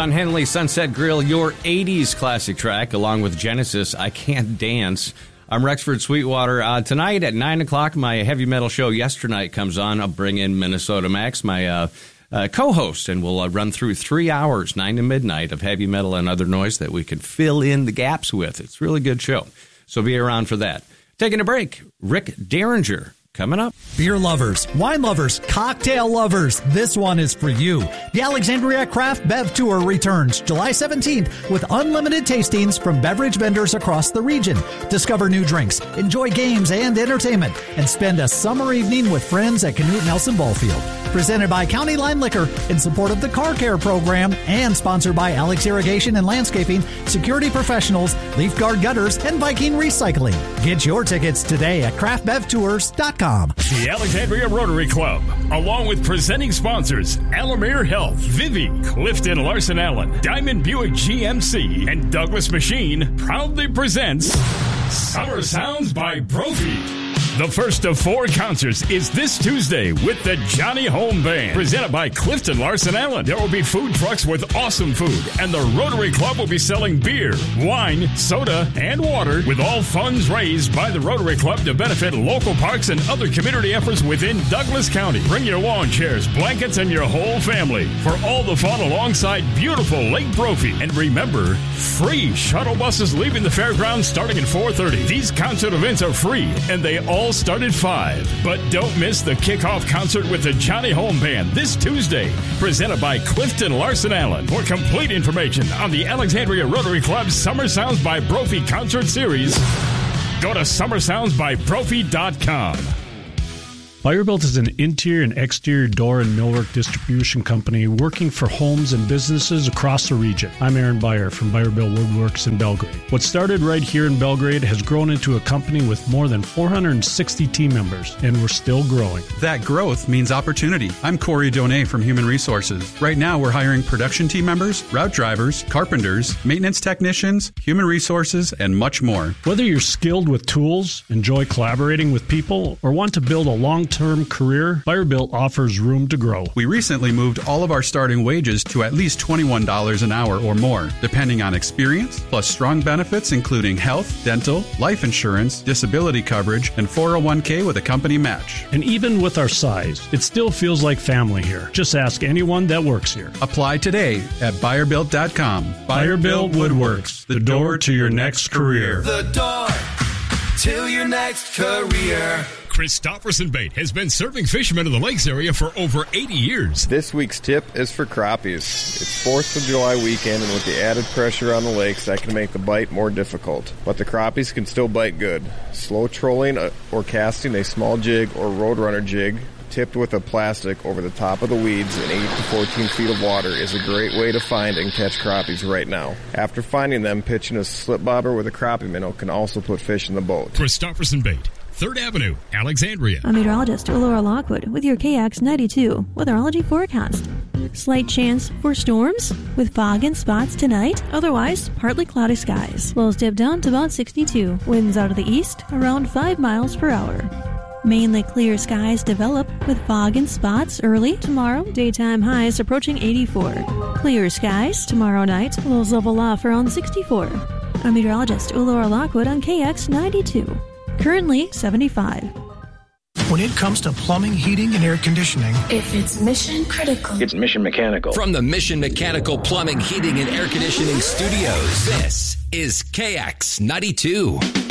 Don Henley, Sunset Grill, your 80s classic track, along with Genesis, I Can't Dance. I'm Rexford Sweetwater. Tonight at 9 o'clock, my heavy metal show Yesternight comes on. I'll bring in Minnesota Max, my co-host, and we'll run through 3 hours, 9 to midnight, of heavy metal and other noise that we can fill in the gaps with. It's a really good show, so be around for that. Taking a break, Rick Derringer coming up. Beer lovers, wine lovers, cocktail lovers, this one is for you. The Alexandria Craft Bev Tour returns July 17th with unlimited tastings from beverage vendors across the region. Discover new drinks, enjoy games and entertainment, and spend a summer evening with friends at Canute Nelson Ballfield. Presented by County Line Liquor in support of the Car Care Program and sponsored by Alex Irrigation and Landscaping, Security Professionals, Leaf Guard Gutters, and Viking Recycling. Get your tickets today at craftbevtours.com. The Alexandria Rotary Club, along with presenting sponsors Alamere Health, Vivi, Clifton Larson Allen, Diamond Buick GMC, and Douglas Machine, proudly presents Summer Sounds by Brophy. The first of 4 concerts is this Tuesday with the Johnny Home Band, presented by Clifton Larson Allen. There will be food trucks with awesome food, and the Rotary Club will be selling beer, wine, soda, and water, with all funds raised by the Rotary Club to benefit local parks and other community efforts within Douglas County. Bring your lawn chairs, blankets, and your whole family for all the fun alongside beautiful Lake Brophy. And remember, free shuttle buses leaving the fairgrounds starting at 4:30. These concert events are free, and they all start at 5. But don't miss the kickoff concert with the Johnny Home Band this Tuesday, presented by Clifton Larson Allen. For complete information on the Alexandria Rotary Club's Summer Sounds by Brophy concert series, go to summersoundsbybrophy.com. Buyerbuilt is an interior and exterior door and millwork distribution company working for homes and businesses across the region. I'm Aaron Beyer from Buyerbuilt Woodworks in Belgrade. What started right here in Belgrade has grown into a company with more than 460 team members, and we're still growing. That growth means opportunity. I'm Corey Donay from Human Resources. Right now, we're hiring production team members, route drivers, carpenters, maintenance technicians, human resources, and much more. Whether you're skilled with tools, enjoy collaborating with people, or want to build a long-term career, Buyerbuilt offers room to grow. We recently moved all of our starting wages to at least $21 an hour or more, depending on experience, plus strong benefits including health, dental, life insurance, disability coverage, and 401k with a company match. And even with our size, it still feels like family here. Just ask anyone that works here. Apply today at Buyerbuilt.com. Buyerbuilt Woodworks, the door to your next career. The door to your next career. Christopherson Bait has been serving fishermen in the lakes area for over 80 years. This week's tip is for crappies. It's 4th of July weekend, and with the added pressure on the lakes, that can make the bite more difficult. But the crappies can still bite good. Slow trolling or casting a small jig or roadrunner jig tipped with a plastic over the top of the weeds in 8 to 14 feet of water is a great way to find and catch crappies right now. After finding them, pitching a slip bobber with a crappie minnow can also put fish in the boat. Christopherson Bait, 3rd Avenue, Alexandria. I'm meteorologist Laura Lockwood with your KX92 weatherology forecast. Slight chance for storms with fog and spots tonight. Otherwise, partly cloudy skies. Lows dip down to about 62. Winds out of the east around 5 miles per hour. Mainly clear skies develop with fog and spots early tomorrow. Daytime highs approaching 84. Clear skies tomorrow night. Lows level off around 64. I'm meteorologist Laura Lockwood on KX92. Currently 75. When it comes to plumbing, heating, and air conditioning, if it's mission critical, it's Mission Mechanical. From the Mission Mechanical Plumbing, Heating, and Air Conditioning Studios, this is KX92.